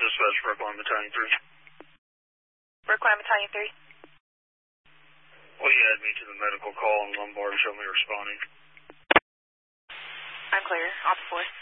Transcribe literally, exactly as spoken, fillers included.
dispatch, Brookline Battalion three. Brookline Battalion three. Will you add me to the medical call in Lombard? Show me responding. I'm clear. Off the fourth.